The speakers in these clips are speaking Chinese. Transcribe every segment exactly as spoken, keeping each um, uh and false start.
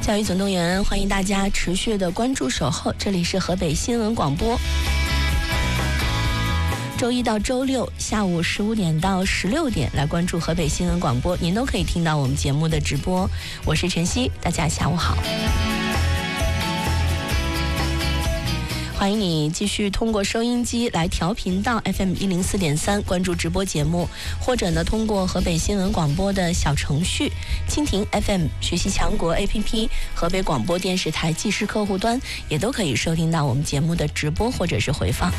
教育总动员，欢迎大家持续的关注守候，这里是河北新闻广播。周一到周六下午十五点到十六点来关注河北新闻广播，您都可以听到我们节目的直播。我是晨曦，大家下午好。欢迎你继续通过收音机来调频到 F M 一零四点三关注直播节目，或者呢通过河北新闻广播的小程序、蜻蜓 F M、学习强国 A P P、河北广播电视台即时客户端，也都可以收听到我们节目的直播或者是回放。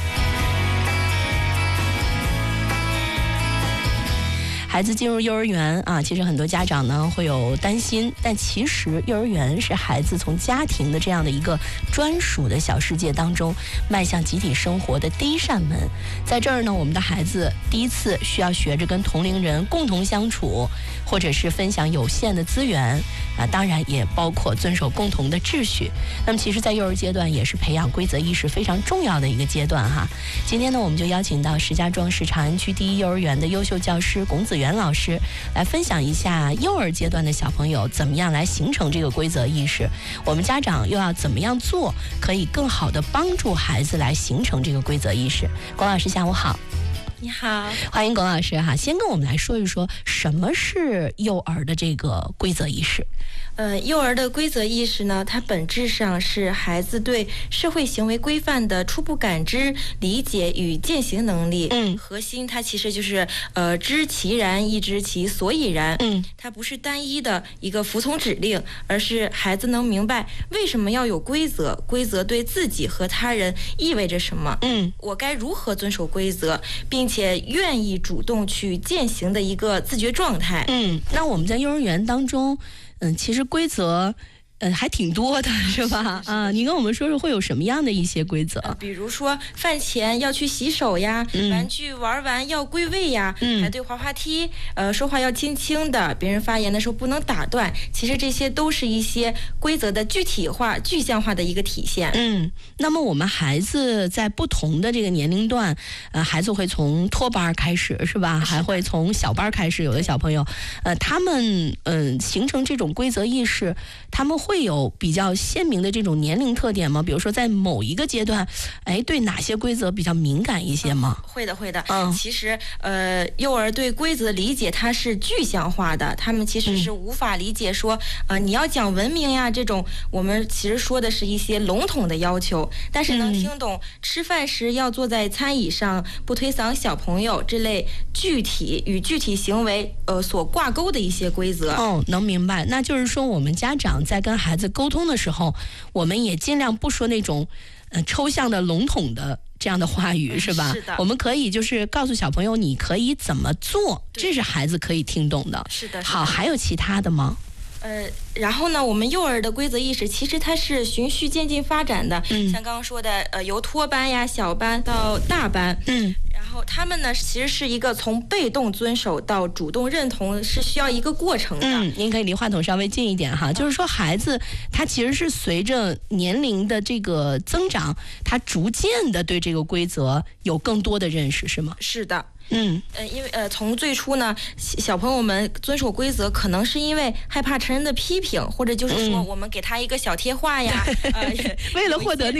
孩子进入幼儿园啊，其实很多家长呢会有担心，但其实幼儿园是孩子从家庭的这样的一个专属的小世界当中迈向集体生活的第一扇门。在这儿呢，我们的孩子第一次需要学着跟同龄人共同相处，或者是分享有限的资源啊，当然也包括遵守共同的秩序。那么其实在幼儿阶段也是培养规则意识非常重要的一个阶段哈。今天呢，我们就邀请到石家庄市长安区第一幼儿园的优秀教师龚子元老师来分享一下幼儿阶段的小朋友怎么样来形成这个规则意识，我们家长又要怎么样做可以更好的帮助孩子来形成这个规则意识。龚老师下午好。 你好， 欢迎龚老师哈。先跟我们来说一说什么是幼儿的这个规则意识。 呃，幼儿的规则意识呢，它本质上是孩子对社会行为规范的初步感知、理解与践行能力。 嗯， 核心它其实就是呃知其然，亦知其所以然。 嗯， 它不是单一的一个服从指令，而是孩子能明白为什么要有规则，规则对自己和他人意味着什么。 嗯， 我该如何遵守规则，并且愿意主动去践行的一个自觉状态。 嗯，那我们在幼儿园当中。嗯，其实规则，嗯，还挺多的，是吧？是啊，你跟我们说说会有什么样的一些规则？ 呃、比如说饭前要去洗手呀，嗯、玩具玩完要归位呀，嗯、排队滑滑梯，呃，说话要轻轻的，别人发言的时候不能打断。其实这些都是一些规则的具体化、具象化的一个体现。 嗯，那么我们孩子在不同的这个年龄段，呃，孩子会从托班开始，是吧？还会从小班开始，有的小朋友，呃，他们嗯、呃、形成这种规则意识，他们会有比较鲜明的这种年龄特点吗？比如说在某一个阶段，哎，对哪些规则比较敏感一些吗？ 嗯、会的，会的。 嗯， 其实呃，幼儿对规则的理解它是具象化的，他们其实是无法理解说，呃，你要讲文明呀这种，我们其实说的是一些笼统的要求，但是能听懂吃饭时要坐在餐椅上，不推搡小朋友这类具体与具体行为呃所挂钩的一些规则。 哦，能明白。那就是说，我们家长在跟孩子沟通的时候，我们也尽量不说那种呃抽象的笼统的这样的话语，是吧？ 是的。 我们可以就是告诉小朋友你可以怎么做，这是孩子可以听懂的。 是的。 好，还有其他的吗？ 呃，然后呢，我们幼儿的规则意识其实它是循序渐进发展的， 嗯、 像刚刚说的，呃，由托班呀、小班到大班， 嗯， 然后他们呢，其实是一个从被动遵守到主动认同，是需要一个过程的。 嗯，您可以离话筒稍微近一点哈，嗯、就是说孩子他其实是随着年龄的这个增长，他逐渐的对这个规则有更多的认识，是吗？ 是的。 嗯， 呃，因为呃，从最初呢，小朋友们遵守规则，可能是因为害怕成人的批评，或者就是说，我们给他一个小贴画呀， 嗯、呃，为了获得那。